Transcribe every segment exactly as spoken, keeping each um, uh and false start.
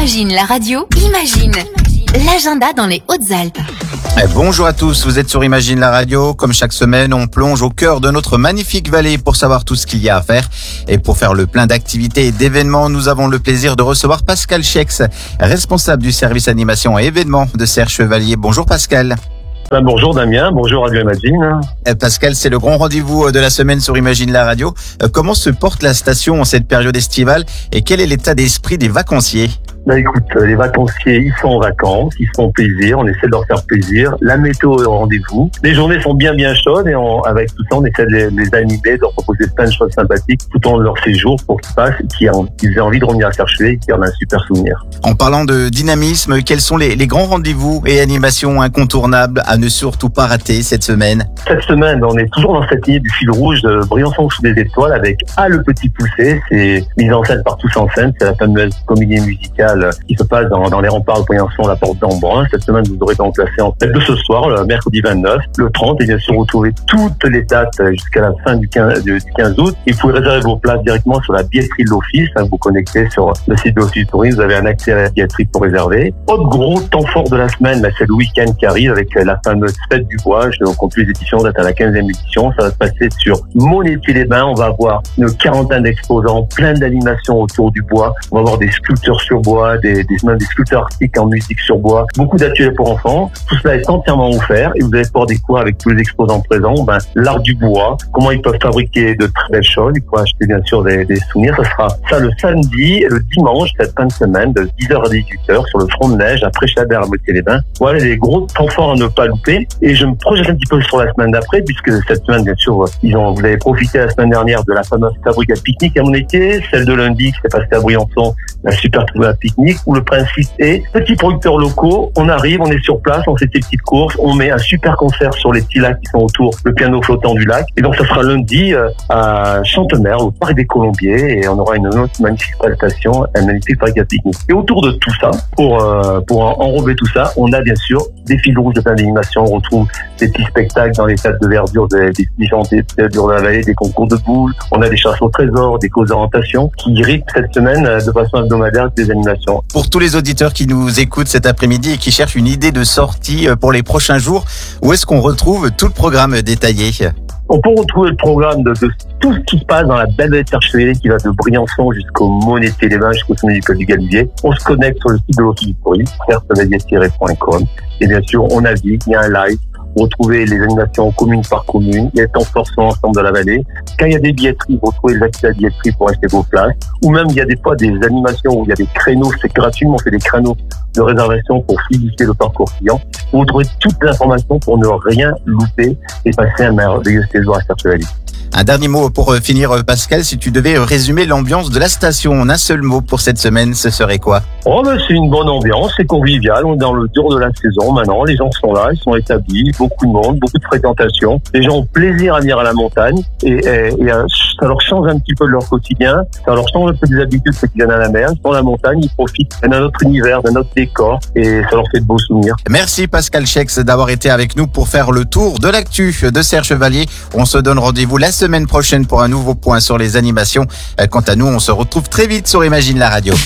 Imagine la radio, imagine l'agenda dans les Hautes-Alpes. Bonjour à tous, vous êtes sur Imagine la radio. Comme chaque semaine, on plonge au cœur de notre magnifique vallée pour savoir tout ce qu'il y a à faire. Et pour faire le plein d'activités et d'événements, nous avons le plaisir de recevoir Pascal Schex, responsable du service animation et événements de Serre Chevalier. Bonjour Pascal. Ben, bonjour Damien, bonjour Radio Imagine. Pascal, c'est le grand rendez-vous de la semaine sur Imagine la radio. Comment se porte la station en cette période estivale et quel est l'état d'esprit des vacanciers ? Ben écoute, les vacanciers, ils sont en vacances, ils se font plaisir, on essaie de leur faire plaisir. La météo est au rendez-vous. Les journées sont bien bien chaudes et on, avec tout ça, on essaie de les, les animer, de leur proposer plein de choses sympathiques tout au long de leur séjour pour qu'ils passent et qu'ils, qu'ils aient envie de revenir à chercher et qu'ils en aient un super souvenir. En parlant de dynamisme, quels sont les, les grands rendez-vous et animations incontournables à ne surtout pas rater cette semaine ? Cette semaine, on est toujours dans cette ligne du fil rouge de Briançon sous des étoiles avec A le petit poussé. C'est mise en scène par Tous en scène, c'est la fameuse comédie musicale qui se passe dans, dans les remparts de Briançon, la porte d'Embrun. Cette semaine, vous aurez donc la séance de ce soir, le mercredi vingt-neuf, le trente, et bien sûr, vous trouvez toutes les dates jusqu'à la fin du quinze, du quinze août. Et vous pouvez réserver vos places directement sur la billetterie de l'Office. Vous vous connectez sur le site de l'Office du Tourisme, vous avez un accès à la billetterie pour réserver. Autre gros temps fort de la semaine, bah, c'est le week-end qui arrive avec la fameuse fête du bois. Je compte les éditions, date à la quinzième édition. Ça va se passer sur Monétier-les-Bains. On va avoir une quarantaine d'exposants, plein d'animations autour du bois. On va avoir des sculptures sur bois, des, des, même des sculptures artistiques en musique sur bois, beaucoup d'ateliers pour enfants. Tout cela est entièrement offert et vous allez pouvoir découvrir avec tous les exposants présents ben, l'art du bois, comment ils peuvent fabriquer de très belles choses. Ils pourront acheter bien sûr des, des souvenirs. Ça sera ça le samedi et le dimanche, cette fin de semaine, de dix heures à dix-huit heures sur le front de neige à Prêchabert à Moitié-les-Bains. Voilà les gros temps forts à ne pas louper. Et je me projette un petit peu sur la semaine d'après, puisque cette semaine, bien sûr, ils ont, vous avez profité la semaine dernière de la fameuse fabrique à pique-nique à Monétier, celle de lundi qui s'est passée à Briançon, la super trouée à pique-nique, où le principe est petits producteurs locaux, on arrive, on est sur place, on fait des petites courses, on met un super concert sur les petits lacs qui sont autour, le piano flottant du lac. Et donc ça sera lundi euh, à Chantemer, au Parc des Colombiers, et on aura une autre magnifique prestation, un magnifique fabrique à pique-nique. Et autour de tout ça, pour euh, pour enrober tout ça, on a bien sûr des fils rouges de plein d'animation. On retrouve des petits spectacles dans les stades de verdure des, des différentes verdures de la vallée, des concours de boules. On a des chasses au trésor, des causes d'orientation qui rythment cette semaine de façon hebdomadaire des animations. Pour tous les auditeurs qui nous écoutent cet après-midi et qui cherchent une idée de sortie pour les prochains jours, où est-ce qu'on retrouve tout le programme détaillé ? On peut retrouver le programme de, de tout ce qui se passe dans la belle vallée de Serre Chevalier qui va de Briançon jusqu'au Monétier-les-Bains, jusqu'au sommet du col du Galibier. On se connecte sur le site de l'Office du Tourisme, serre chevalier tiret point com. Et bien sûr, on navigue, il y a un live. Vous retrouvez les animations commune par commune, les temps forts sur l'ensemble de la vallée. Quand il y a des billetteries, vous retrouvez les accès à la billetterie pour acheter vos places. Ou même, il y a des fois des animations où il y a des créneaux, c'est gratuitement, on fait des créneaux de réservation pour fluidifier le parcours client. Vous retrouvez toutes les informations pour ne rien louper et passer un merveilleux séjour à Serre Chevalier. Un dernier mot pour finir, Pascal, si tu devais résumer l'ambiance de la station en un seul mot pour cette semaine, ce serait quoi ? Oh ben c'est une bonne ambiance, c'est convivial, on est dans le dur de la saison maintenant, les gens sont là, ils sont établis, beaucoup de monde, beaucoup de fréquentation, les gens ont plaisir à venir à la montagne et, et, et ça leur change un petit peu de leur quotidien, ça leur change un peu des habitudes ceux qui viennent à la mer, ils sont à la montagne, ils profitent d'un autre univers, d'un autre décor et ça leur fait de beaux souvenirs. Merci Pascal Schex d'avoir été avec nous pour faire le tour de l'actu de Serre Chevalier. On se donne rendez-vous la semaine prochaine pour un nouveau point sur les animations. Quant à nous, on se retrouve très vite sur Imagine la radio.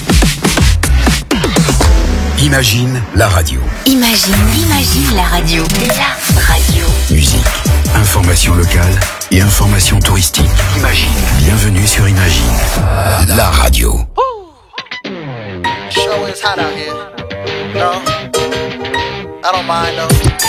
Imagine la radio. Imagine, imagine la radio. La radio. Musique, information locale et information touristique. Imagine. Bienvenue sur Imagine, la radio. Show is hot out here. No, I don't mind though.